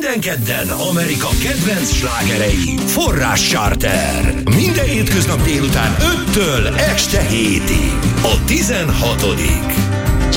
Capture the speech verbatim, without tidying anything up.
Minden kedden Amerika kedvenc slágerei Forrás Charter. Minden hétköznap délután öttől este hétig. A tizenhatodik